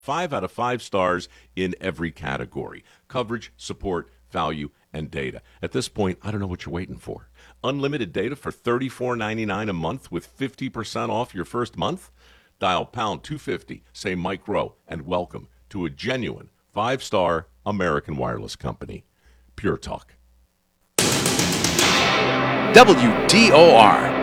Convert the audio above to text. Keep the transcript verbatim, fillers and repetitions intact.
Five out of five stars in every category. Coverage, support, value, and data. At this point, I don't know what you're waiting for. Unlimited data for thirty-four ninety-nine a month with fifty percent off your first month? Dial pound two fifty, say Mike Rowe, and welcome to a genuine five-star American wireless company. Pure Talk. W D O R